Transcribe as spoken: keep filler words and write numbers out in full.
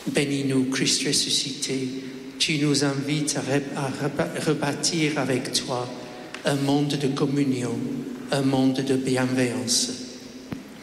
Bénis-nous, Christ ressuscité. Tu nous invites à, ré- à reba- rebâtir avec toi un monde de communion, un monde de bienveillance.